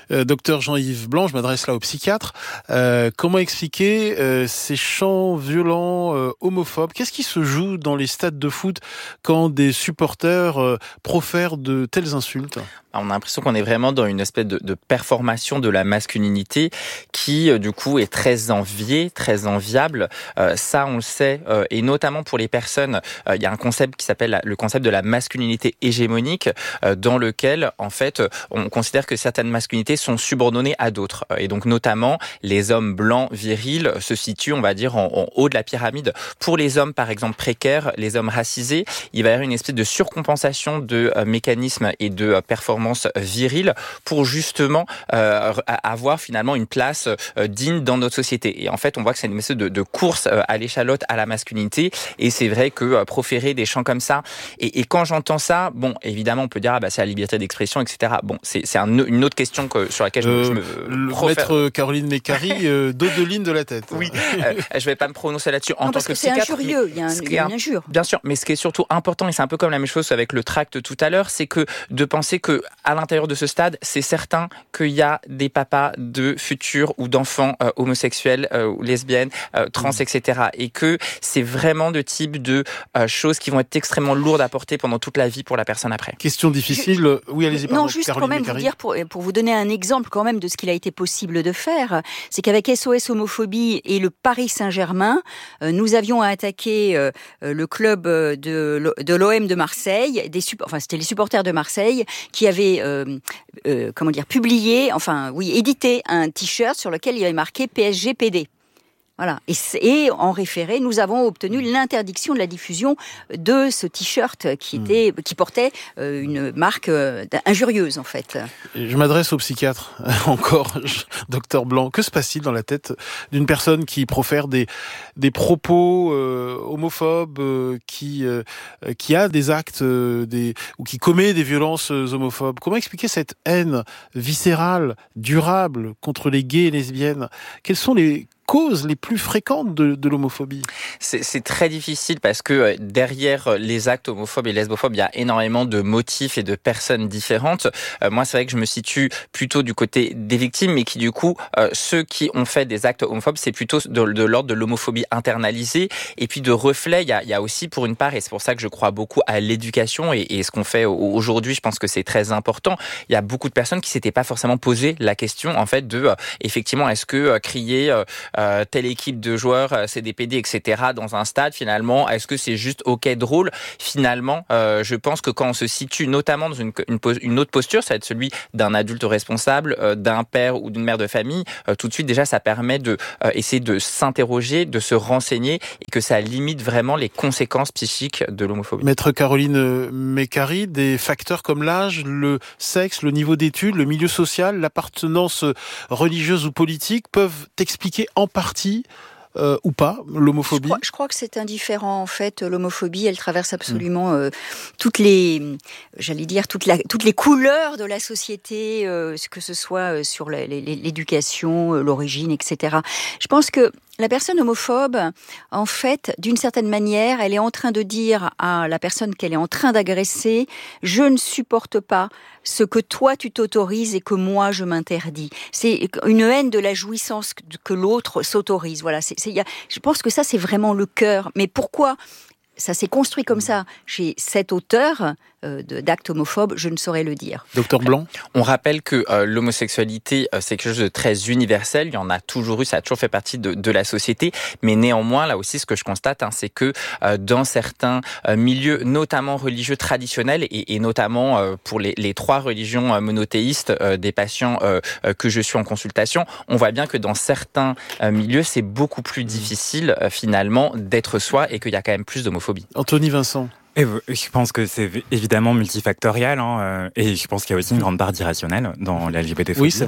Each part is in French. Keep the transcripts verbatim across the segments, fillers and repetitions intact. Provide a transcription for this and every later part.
Euh, docteur Jean-Yves Blanc, je m'adresse là au psychiatre. Euh, comment expliquer euh, ces chants violents, euh, homophobes? Qu'est-ce qui se joue dans les stades de foot quand des supporters euh, profèrent de telles insultes? On a l'impression qu'on est vraiment dans une espèce de, de performation de la masculinité qui, euh, du coup, est très enviée, très enviable. Euh, ça, on le sait, euh, et notamment pour les personnes, euh, il y a un concept qui s'appelle la, le concept de la masculinité hégémonique, euh, dans lequel, en fait, on considère que certaines masculinités sont subordonnées à d'autres. Et donc, notamment, les hommes blancs, virils, se situent, on va dire, en, en haut de la pyramide. Pour les hommes, par exemple, précaires, les hommes racisés, il va y avoir une espèce de surcompensation de euh, mécanismes et de euh, performances virile pour justement euh, avoir finalement une place euh, digne dans notre société. Et en fait, on voit que c'est une espèce de, de course euh, à l'échalote à la masculinité. Et c'est vrai que euh, proférer des chants comme ça, et, et quand j'entends ça, bon, évidemment, on peut dire ah bah c'est la liberté d'expression, et cetera. Bon, c'est, c'est un, une autre question que, sur laquelle je, euh, je me le profère... maître Caroline Mécari, euh, dodeline de la tête. Oui, euh, je vais pas me prononcer là-dessus en non, tant parce que, que c'est psychiatre. injurieux, il y a, un, il y a une injure. Bien sûr, mais ce qui est surtout important, et c'est un peu comme la même chose avec le tract tout à l'heure, c'est que de penser que à l'intérieur de ce stade, c'est certain qu'il y a des papas de futurs ou d'enfants euh, homosexuels, euh, ou lesbiennes, euh, trans, mmh. et cetera. Et que c'est vraiment de type de euh, choses qui vont être extrêmement lourdes à porter pendant toute la vie pour la personne après. Question difficile. Je... Oui, allez-y. Pardon, non, juste Caroline quand même Mécari. vous dire, pour, pour vous donner un exemple quand même de ce qu'il a été possible de faire, c'est qu'avec S O S Homophobie et le Paris Saint-Germain, euh, nous avions à attaquer euh, le club de, de l'O M de Marseille, des, enfin c'était les supporters de Marseille qui avaient euh, euh, comment dire, publié, enfin oui, édité un t-shirt sur lequel il y avait marqué P S G P D. Voilà. Et, et en référé, nous avons obtenu l'interdiction de la diffusion de ce t-shirt qui était, qui portait euh, une marque euh, injurieuse en fait. Je m'adresse au psychiatre encore, docteur Blanc. Que se passe-t-il dans la tête d'une personne qui profère des des propos euh, homophobes, euh, qui euh, qui a des actes euh, des ou qui commet des violences homophobes? Comment expliquer cette haine viscérale, durable contre les gays et lesbiennes? Quelles sont les causes les plus fréquentes de, de l'homophobie? C'est, c'est très difficile parce que derrière les actes homophobes et lesbophobes, il y a énormément de motifs et de personnes différentes. Euh, moi, c'est vrai que je me situe plutôt du côté des victimes, mais qui du coup, euh, ceux qui ont fait des actes homophobes, c'est plutôt de, de l'ordre de l'homophobie internalisée et puis de reflets. Il y a, il y a aussi pour une part, et c'est pour ça que je crois beaucoup à l'éducation et, et ce qu'on fait aujourd'hui, je pense que c'est très important. Il y a beaucoup de personnes qui s'étaient pas forcément posé la question en fait de euh, effectivement, est-ce que euh, crier euh, Euh, telle équipe de joueurs, euh, c'est des P D, et cetera dans un stade, finalement, est-ce que c'est juste ok, drôle? Finalement, euh, je pense que quand on se situe notamment dans une, une, une autre posture, ça va être celui d'un adulte responsable, euh, d'un père ou d'une mère de famille, euh, tout de suite déjà ça permet de euh, essayer de s'interroger, de se renseigner et que ça limite vraiment les conséquences psychiques de l'homophobie. Maître Caroline Mécari, des facteurs comme l'âge, le sexe, le niveau d'études, le milieu social, l'appartenance religieuse ou politique peuvent expliquer en partie euh, ou pas l'homophobie? je crois, je crois que c'est indifférent en fait. L'homophobie, elle traverse absolument euh, toutes les, j'allais dire toutes, la, toutes les couleurs de la société, euh, que ce soit sur la, l'éducation, l'origine, et cetera. Je pense que la personne homophobe, en fait, d'une certaine manière, elle est en train de dire à la personne qu'elle est en train d'agresser « Je ne supporte pas ce que toi tu t'autorises et que moi je m'interdis ». C'est une haine de la jouissance que l'autre s'autorise. Voilà, c'est, c'est, y a, je pense que ça, c'est vraiment le cœur. Mais pourquoi ça s'est construit comme ça chez cet auteur euh, d'actes homophobes, je ne saurais le dire. Docteur Blanc? On rappelle que euh, l'homosexualité, euh, c'est quelque chose de très universel. Il y en a toujours eu, ça a toujours fait partie de, de la société. Mais néanmoins, là aussi, ce que je constate, hein, c'est que euh, dans certains euh, milieux, notamment religieux traditionnels, et, et notamment euh, pour les, les trois religions euh, monothéistes euh, des patients euh, euh, que je suis en consultation, on voit bien que dans certains euh, milieux, c'est beaucoup plus difficile euh, finalement d'être soi et qu'il y a quand même plus d'homophobie. Anthony Vincent. Et je pense que c'est évidemment multifactoriel, hein, et je pense qu'il y a aussi une grande part d'irrationnel dans la L G B T phobie. Oui, c'est vrai.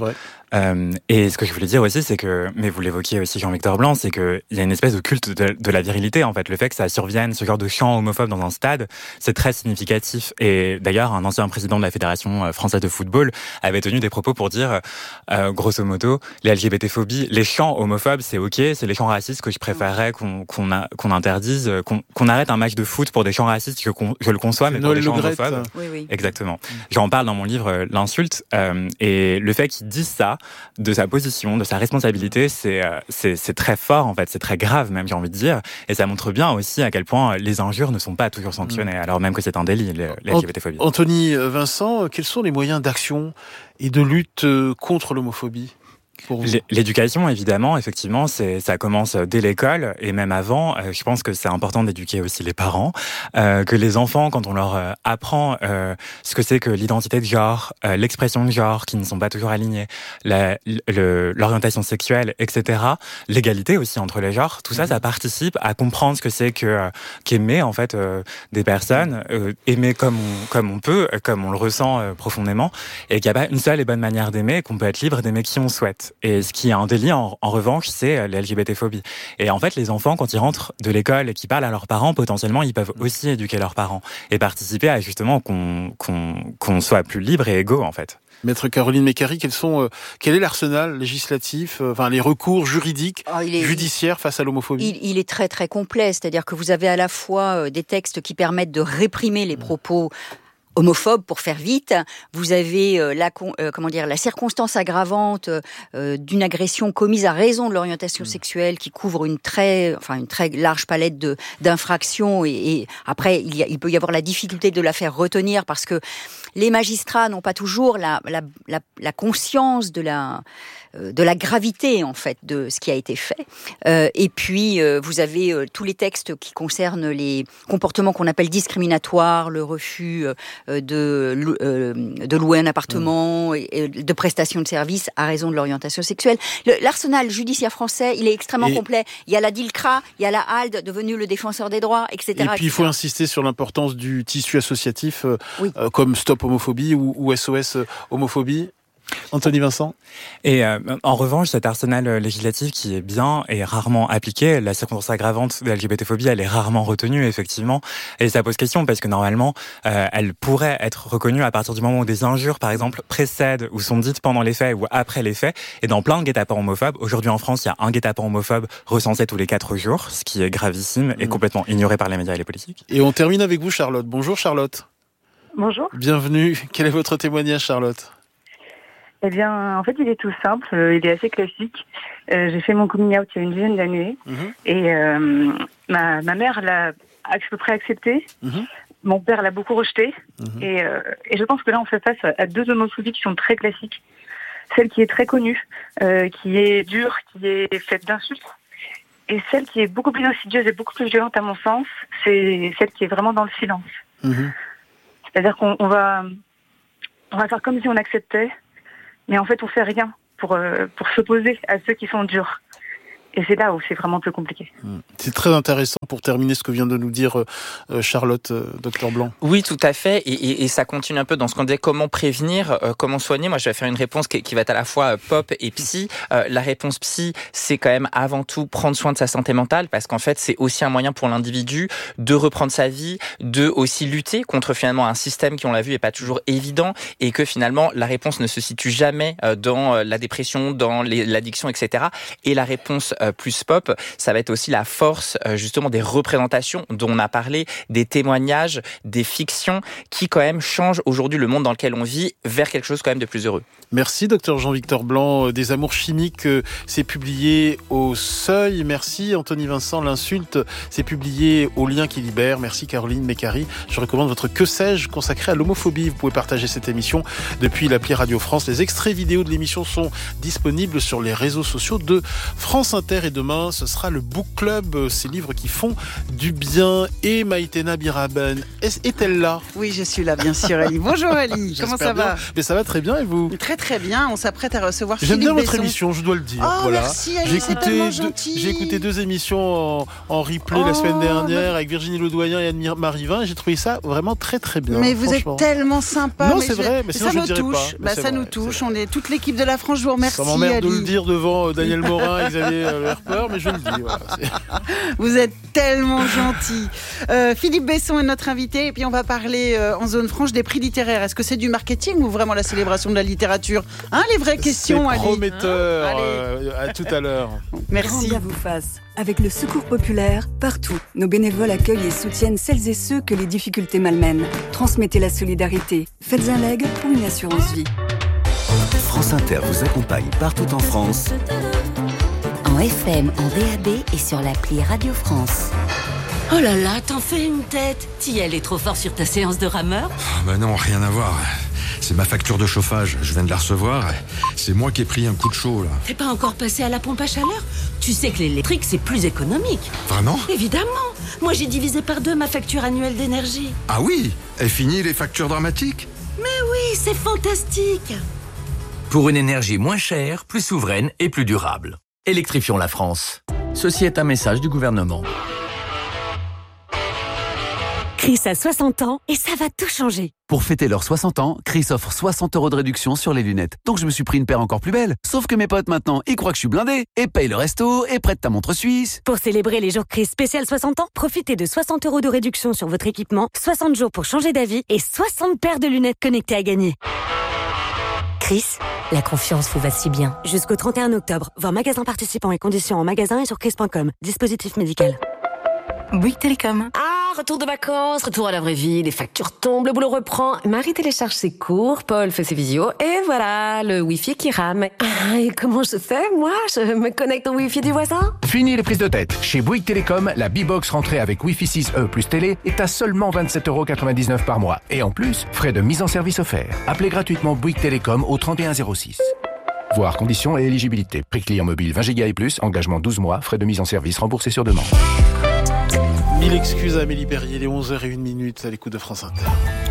Euh, et ce que je voulais dire aussi, c'est que, mais vous l'évoquiez aussi Jean-Victor Blanc, c'est qu'il y a une espèce de culte de, de la virilité, en fait. Le fait que ça survienne, ce genre de chant homophobe dans un stade, c'est très significatif. Et d'ailleurs, un ancien président de la Fédération française de football avait tenu des propos pour dire, euh, grosso modo, les L G B T-phobies, les chants homophobes, c'est ok, c'est les chants racistes que je préférerais qu'on, qu'on, a, qu'on interdise, qu'on, qu'on arrête un match de foot pour des chants racistes, que je le conçois, mais pour des chants homophobes. Oui, oui. Exactement. Mmh. J'en parle dans mon livre, L'insulte, euh, et le fait qu'il dise ça, de sa position, de sa responsabilité, c'est, euh, c'est, c'est très fort, en fait, c'est très grave même, j'ai envie de dire, et ça montre bien aussi à quel point les injures ne sont pas toujours sanctionnées, mmh. alors même que c'est un délit, les, les L G B T-phobies. Anthony Vincent, quels sont les moyens d'action et de lutte contre l'homophobie ? L'éducation, évidemment, effectivement, c'est, ça commence dès l'école et même avant. Euh, je pense que c'est important d'éduquer aussi les parents, euh, que les enfants, quand on leur euh, apprend euh, ce que c'est que l'identité de genre, euh, l'expression de genre, qui ne sont pas toujours alignées, la, le, l'orientation sexuelle, et cetera, l'égalité aussi entre les genres, tout ça, ça participe à comprendre ce que c'est que euh, qu'aimer en fait euh, des personnes, euh, aimer comme on, comme on peut, comme on le ressent euh, profondément, et qu'il n'y a pas une seule et bonne manière d'aimer, qu'on peut être libre d'aimer qui on souhaite. Et ce qui est un délit, en, en revanche, c'est les L G B T-phobies. Et en fait, les enfants, quand ils rentrent de l'école et qu'ils parlent à leurs parents, potentiellement, ils peuvent aussi éduquer leurs parents et participer à justement qu'on, qu'on, qu'on soit plus libre et égaux, en fait. Maître Caroline Mécari, quels sont, euh, quel est l'arsenal législatif, euh, enfin les recours juridiques, oh, est, judiciaires face à l'homophobie ? il, il est très très complet, c'est-à-dire que vous avez à la fois des textes qui permettent de réprimer les propos homophobe, pour faire vite. Vous avez euh, la, euh, comment dire, la circonstance aggravante euh, d'une agression commise à raison de l'orientation mmh. sexuelle qui couvre une très, enfin, une très large palette de, d'infractions. Et, et après, il, y a, il peut y avoir la difficulté de la faire retenir parce que les magistrats n'ont pas toujours la, la, la, la conscience de la, euh, de la gravité, en fait, de ce qui a été fait. Euh, et puis, euh, vous avez euh, tous les textes qui concernent les comportements qu'on appelle discriminatoires, le refus euh, de, euh, de louer un appartement, mmh. et de prestations de services à raison de l'orientation sexuelle. Le, l'arsenal judiciaire français, il est extrêmement et complet. Il y a la DILCRA, il y a la H A L D, devenue le défenseur des droits, et cetera. Et puis, il faut insister sur l'importance du tissu associatif, euh, oui. euh, comme Stop Homophobie ou, ou S O S Homophobie. Anthony Vincent. Et euh, en revanche, cet arsenal législatif qui est bien et rarement appliqué, la circonstance aggravante de la L G B T-phobie, elle est rarement retenue, effectivement. Et ça pose question parce que normalement, euh, elle pourrait être reconnue à partir du moment où des injures, par exemple, précèdent ou sont dites pendant les faits ou après les faits. Et dans plein de guet-apens homophobes, aujourd'hui en France, il y a un guet-apens homophobe recensé tous les quatre jours, ce qui est gravissime mmh. et complètement ignoré par les médias et les politiques. Et on termine avec vous, Charlotte. Bonjour, Charlotte. Bonjour. Bienvenue. Quel est votre témoignage, Charlotte ? Eh bien, en fait, il est tout simple, euh, il est assez classique. Euh, j'ai fait mon coming out il y a une dizaine d'années, mmh. et euh, ma, ma mère l'a à peu près accepté, mmh. mon père l'a beaucoup rejeté, mmh. et, euh, et je pense que là, on fait face à, à deux homophobies qui sont très classiques. Celle qui est très connue, euh, qui est dure, qui est faite d'insultes, et celle qui est beaucoup plus insidieuse et beaucoup plus violente à mon sens, c'est celle qui est vraiment dans le silence. Mmh. C'est-à-dire qu'on on va, on va faire comme si on acceptait, mais en fait, on fait rien pour, euh, pour s'opposer à ceux qui sont durs. Et c'est là où c'est vraiment plus compliqué. C'est très intéressant pour terminer ce que vient de nous dire euh, Charlotte, euh, docteur Blanc. Oui, tout à fait. Et, et, et ça continue un peu dans ce qu'on disait, comment prévenir, euh, comment soigner. Moi, je vais faire une réponse qui, qui va être à la fois pop et psy. Euh, la réponse psy, c'est quand même avant tout prendre soin de sa santé mentale, parce qu'en fait, c'est aussi un moyen pour l'individu de reprendre sa vie, de aussi lutter contre finalement un système qui, on l'a vu, est pas toujours évident, et que finalement, la réponse ne se situe jamais dans la dépression, dans les, l'addiction, et cetera. Et la réponse plus pop, ça va être aussi la force justement des représentations dont on a parlé, des témoignages, des fictions qui quand même changent aujourd'hui le monde dans lequel on vit vers quelque chose quand même de plus heureux. Merci docteur Jean-Victor Blanc. Des amours chimiques, c'est publié au Seuil. Merci Anthony Vincent. L'insulte, c'est publié au Lien qui libère. Merci Caroline Mécari. Je recommande votre Que sais-je consacré à l'homophobie. Vous pouvez partager cette émission depuis l'appli Radio France. Les extraits vidéo de l'émission sont disponibles sur les réseaux sociaux de France Inter. Inter. Et demain, ce sera le Book Club, ces livres qui font du bien. Et Maïtena Biraben, est-elle là? Oui, je suis là, bien sûr, Ali. Bonjour Ali, comment ça bien. va? Mais ça va très bien, et vous? Très très bien, on s'apprête à recevoir J'aime Philippe bien votre Besson. émission, je dois le dire. Oh, voilà. Merci Ali, j'ai c'est écouté, tellement deux, gentil. j'ai écouté deux émissions en, en replay oh, la semaine dernière avec Virginie Ledoyen et Anne-Marie Vin, et j'ai trouvé ça vraiment très très bien. Mais vous êtes tellement sympa. Non, mais c'est je... vrai, mais sinon ça je nous ne dirais touche. pas. Bah, ça vrai, nous touche, on est toute l'équipe de La France, je vous remercie. Ça m'emmerde Ali. de le dire devant Daniel Morin et Xavier Herper, mais je le dis. Voilà, vous êtes tellement gentil. Euh, Philippe Besson est notre invité, et puis on va parler euh, en zone franche des prix littéraires. Est-ce que c'est du marketing ou vraiment la célébration de la littérature? Hein, les vraies questions, Ali. C'est prometteur. Hein euh, à tout à l'heure. Merci. à vous fasse. Avec le Secours populaire, partout, nos bénévoles accueillent et soutiennent celles et ceux que les difficultés malmènent. Transmettez la solidarité. Faites un leg pour une assurance vie. France Inter vous accompagne partout en France. En F M, en D A B et sur l'appli Radio France. Oh là là, t'en fais une tête. T'y allais trop fort sur ta séance de rameur? Oh bah non, rien à voir. C'est ma facture de chauffage, je viens de la recevoir. C'est moi qui ai pris un coup de chaud, là. T'es pas encore passé à la pompe à chaleur? Tu sais que l'électrique, c'est plus économique. Vraiment? Évidemment. Moi, j'ai divisé par deux ma facture annuelle d'énergie. Ah oui? Et fini les factures dramatiques? Mais oui, c'est fantastique. Pour une énergie moins chère, plus souveraine et plus durable. Électrifions la France. Ceci est un message du gouvernement. Chris a soixante ans et ça va tout changer. Pour fêter leurs soixante ans, Chris offre soixante euros de réduction sur les lunettes. Donc je me suis pris une paire encore plus belle. Sauf que mes potes maintenant, ils croient que je suis blindé. Et payent le resto, et prêtent ta montre suisse. Pour célébrer les jours Chris spécial soixante ans, profitez de soixante euros de réduction sur votre équipement, soixante jours pour changer d'avis et soixante paires de lunettes connectées à gagner. Chris, la confiance vous va si bien. Jusqu'au trente et un octobre, voir magasin participants et conditions en magasin et sur chris point com. Dispositif médical. Bouygues Télécom. Ah, retour de vacances, retour à la vraie vie, les factures tombent, le boulot reprend. Marie télécharge ses cours, Paul fait ses visios, et voilà, le Wi-Fi qui rame. Ah, et comment je fais, moi? Je me connecte au Wi-Fi du voisin? Fini les prises de tête. Chez Bouygues Télécom, la B-Box rentrée avec Wi-Fi six E plus télé est à seulement vingt-sept euros quatre-vingt-dix-neuf par mois. Et en plus, frais de mise en service offerts. Appelez gratuitement Bouygues Télécom au trente et un zéro six. Voir conditions et éligibilité. Prix client mobile vingt gigas et plus, engagement douze mois, frais de mise en service remboursés sur demande. Mille excuses à Amélie Berrier, il est onze heures zéro un minute à l'écoute de France Inter.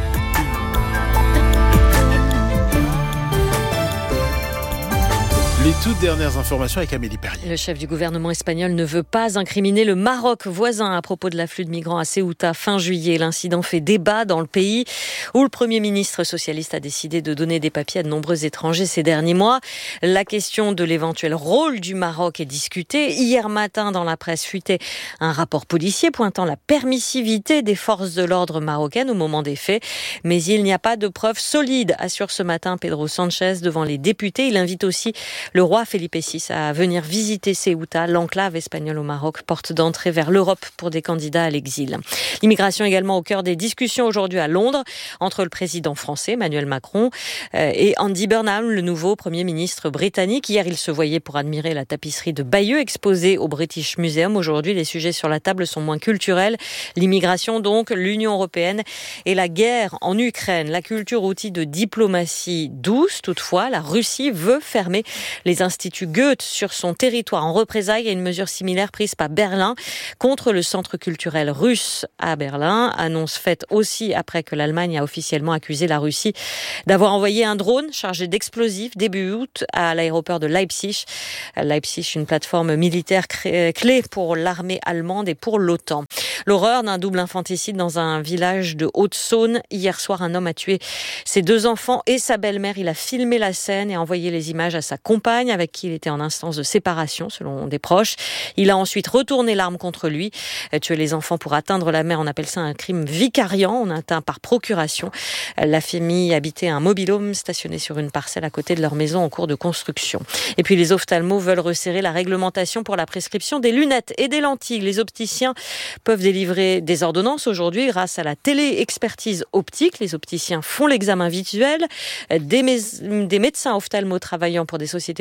Les toutes dernières informations avec Amélie Perrier. Le chef du gouvernement espagnol ne veut pas incriminer le Maroc voisin à propos de l'afflux de migrants à Ceuta fin juillet. L'incident fait débat dans le pays où le Premier ministre socialiste a décidé de donner des papiers à de nombreux étrangers ces derniers mois. La question de l'éventuel rôle du Maroc est discutée. Hier matin, dans la presse, fuitait un rapport policier pointant la permissivité des forces de l'ordre marocaines au moment des faits. Mais il n'y a pas de preuves solides, assure ce matin Pedro Sanchez devant les députés. Il invite aussi le roi Felipe six à venir visiter Ceuta, l'enclave espagnole au Maroc, porte d'entrée vers l'Europe pour des candidats à l'exil. L'immigration également au cœur des discussions aujourd'hui à Londres entre le président français Emmanuel Macron et Andy Burnham, le nouveau Premier ministre britannique. Hier, il se voyait pour admirer la tapisserie de Bayeux exposée au British Museum. Aujourd'hui, les sujets sur la table sont moins culturels. L'immigration donc, l'Union européenne et la guerre en Ukraine. La culture, outil de diplomatie douce. Toutefois, la Russie veut fermer les instituts Goethe sur son territoire en représailles à une mesure similaire prise par Berlin contre le centre culturel russe à Berlin. Annonce faite aussi après que l'Allemagne a officiellement accusé la Russie d'avoir envoyé un drone chargé d'explosifs début août à l'aéroport de Leipzig. Leipzig, une plateforme militaire clé pour l'armée allemande et pour l'OTAN. L'horreur d'un double infanticide dans un village de Haute-Saône. Hier soir, un homme a tué ses deux enfants et sa belle-mère. Il a filmé la scène et envoyé les images à sa compagne avec qui il était en instance de séparation selon des proches. Il a ensuite retourné l'arme contre lui. Tuer les enfants pour atteindre la mère, on appelle ça un crime vicariant. On atteint par procuration. La famille habitait un mobil-home stationné sur une parcelle à côté de leur maison en cours de construction. Et puis les ophtalmos veulent resserrer la réglementation pour la prescription des lunettes et des lentilles. Les opticiens peuvent délivrer des ordonnances aujourd'hui grâce à la télé-expertise optique. Les opticiens font l'examen visuel. Des, mé- des médecins ophtalmos travaillant pour des sociétés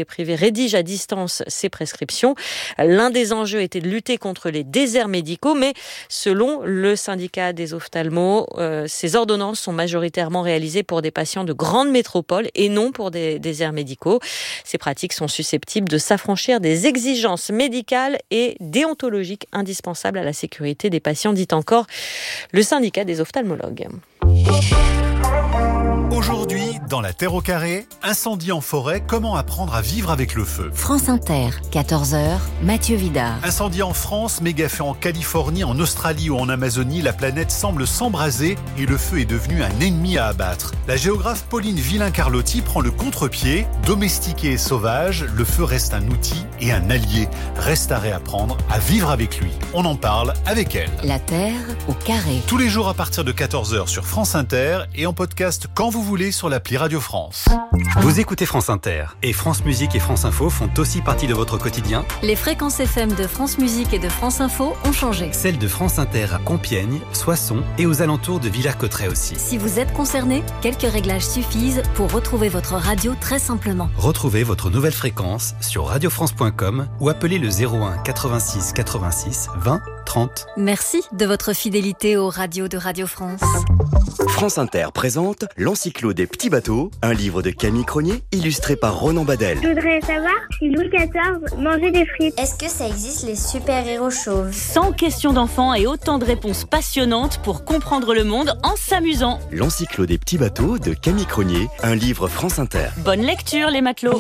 privés rédige à distance ses prescriptions. L'un des enjeux était de lutter contre les déserts médicaux, mais selon le syndicat des ophtalmos, euh, ces ordonnances sont majoritairement réalisées pour des patients de grandes métropoles et non pour des déserts médicaux. Ces pratiques sont susceptibles de s'affranchir des exigences médicales et déontologiques indispensables à la sécurité des patients, dit encore le syndicat des ophtalmologues. Aujourd'hui, dans La Terre au carré, incendie en forêt, comment apprendre à vivre avec le feu. France Inter, quatorze heures, Mathieu Vidard. Incendie en France, méga feu en Californie, en Australie ou en Amazonie, la planète semble s'embraser et le feu est devenu un ennemi à abattre. La géographe Pauline Villain-Carlotti prend le contre-pied. Domestiqué et sauvage, le feu reste un outil et un allié. Reste à réapprendre à vivre avec lui. On en parle avec elle. La Terre au carré. Tous les jours à partir de quatorze heures sur France Inter et en podcast quand vous voulez sur l'appli Radio France. Vous écoutez France Inter et France Musique et France Info font aussi partie de votre quotidien. Les fréquences F M de France Musique et de France Info ont changé. Celles de France Inter à Compiègne, Soissons et aux alentours de Villers-Cotterêts aussi. Si vous êtes concerné, quelques réglages suffisent pour retrouver votre radio très simplement. Retrouvez votre nouvelle fréquence sur radio france point com ou appelez le zéro un quatre-vingt-six quatre-vingt-six vingt trente. Merci de votre fidélité aux radios de Radio France. France Inter présente l'Encyclo des petits bateaux, un livre de Camille Cronier illustré par Ronan Badel. Je voudrais savoir si Louis quatorze mangeait des frites. Est-ce que ça existe les super-héros chauves? cent questions d'enfants et autant de réponses passionnantes pour comprendre le monde en s'amusant. L'Encyclo des petits bateaux de Camille Cronier, un livre France Inter. Bonne lecture les matelots.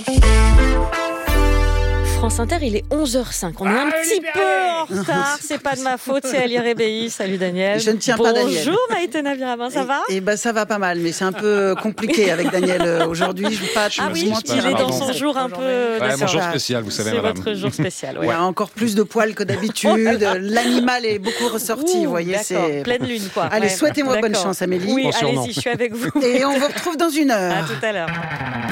France Inter, il est onze heures cinq. On est un petit peu en retard. C'est pas de ma faute, c'est Ali Rébéi. Salut Daniel. Je ne tiens Bonjour, pas Daniel. Bonjour Maïté Naviraman, ça va? Eh ben ça va pas mal, mais c'est un peu compliqué avec Daniel euh, aujourd'hui. Je ne veux pas Ah oui, il est dans son jour un peu... Ouais, mon jour spécial, vous savez, c'est madame. C'est votre jour spécial, oui. Il y a encore plus de poils que d'habitude. L'animal est beaucoup ressorti, vous voyez. C'est pleine lune, quoi. Allez, ouais. souhaitez-moi bonne chance, Amélie. Oui, allez-y, je suis avec vous. Et on vous retrouve dans une heure. À tout à l'heure.